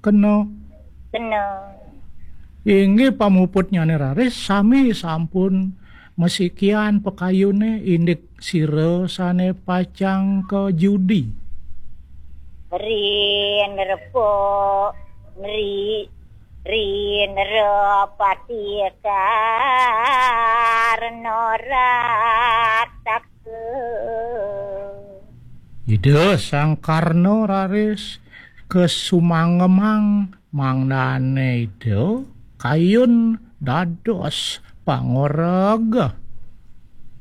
kena. Kena. Inggih pamuputnya nih raris sami sampun mesikian pekayune indik sira sane pacang ke judi. Rin repo ri rin repati karnorak tak. Ide sang Karno raris kesumangemang mangnane ide kayun dados pangorega.